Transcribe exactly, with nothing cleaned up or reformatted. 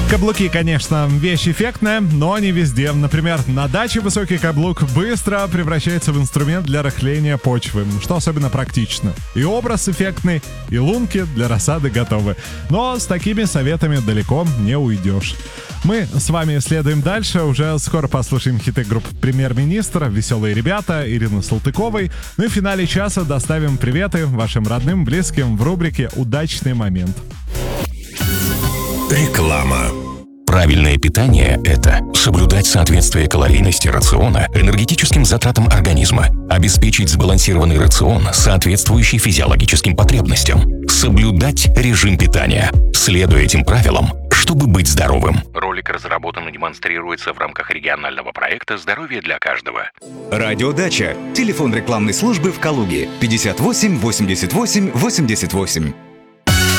Каблуки, конечно, вещь эффектная, но не везде. Например, на даче высокий каблук быстро превращается в инструмент для рыхления почвы, что особенно практично. И образ эффектный, и лунки для рассады готовы. Но с такими советами далеко не уйдешь. Мы с вами следуем дальше. Уже скоро послушаем хиты групп «Премьер-министр», «Веселые ребята», Ирины Салтыковой. Ну и в финале часа доставим приветы вашим родным, близким в рубрике «Удачный момент». Реклама. Правильное питание – это соблюдать соответствие калорийности рациона энергетическим затратам организма, обеспечить сбалансированный рацион, соответствующий физиологическим потребностям, соблюдать режим питания, следуя этим правилам, чтобы быть здоровым. Ролик разработан и демонстрируется в рамках регионального проекта «Здоровье для каждого». Радиодача. Телефон рекламной службы в Калуге пятьдесят восемь восемьдесят восемь восемьдесят восемь.